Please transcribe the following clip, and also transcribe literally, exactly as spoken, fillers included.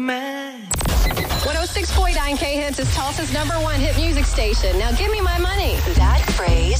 one oh six point nine K-Hits is Tulsa's number one hit music station. Now give me my money. That phrase